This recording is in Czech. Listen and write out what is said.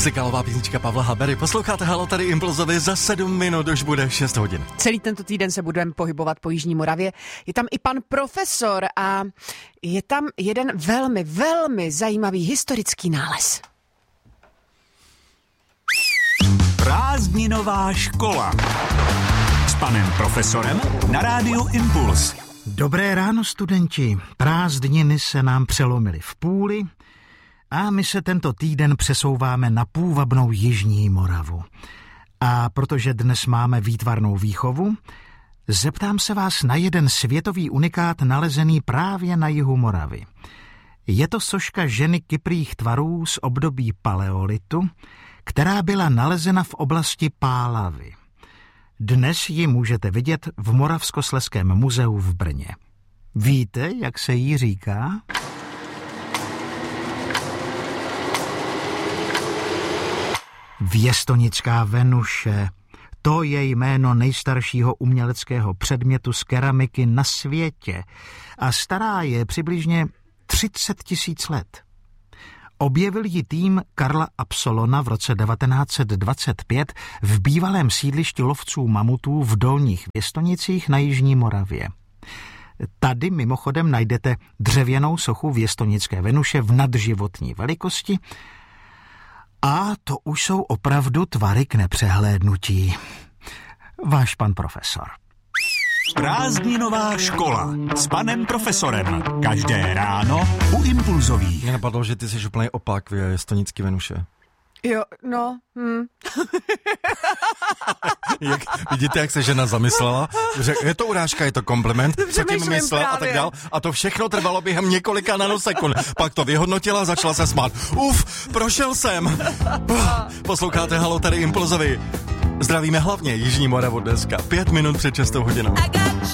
Muzikálová písnička Pavla Habery. Posloucháte Halo, tady Impulzovi, za 7 minut už bude 6 hodin. Celý tento týden se budeme pohybovat po Jižní Moravě. Je tam i pan profesor a je tam jeden velmi zajímavý historický nález. Prázdninová škola s panem profesorem na rádiu Impuls. Dobré ráno, studenti. Prázdniny se nám přelomily v půli a my se tento týden přesouváme na půvabnou Jižní Moravu. A protože dnes máme výtvarnou výchovu, zeptám se vás na jeden světový unikát nalezený právě na jihu Moravy. Je to soška ženy kyprých tvarů z období paleolitu, která byla nalezena v oblasti Pálavy. Dnes ji můžete vidět v Moravskoslezském muzeu v Brně. Víte, jak se jí říká? Věstonická Venuše. To je jméno nejstaršího uměleckého předmětu z keramiky na světě a stará je přibližně 30 000 let. Objevil ji tým Karla Absolona v roce 1925 v bývalém sídlišti lovců mamutů v Dolních Věstonicích na Jižní Moravě. Tady mimochodem najdete dřevěnou sochu Věstonické Venuše v nadživotní velikosti a to už jsou opravdu tvary k nepřehlédnutí. Váš pan profesor. Prázdninová škola s panem profesorem. Každé ráno u Impulzových. Mě napadlo, že ty jsi úplný opak Věstonické Venuše. Jo, no. Vidíte, jak se žena zamyslela? Je to urážka, je to kompliment, co tím myslel a tak dál. A to všechno trvalo během několika nanosekund. Pak to vyhodnotila, začala se smát. Prošel jsem. Posloucháte Halo, tady Impulzovi. Zdravíme hlavně Jižní Moravu dneska. 5 minut před 6 hodinou.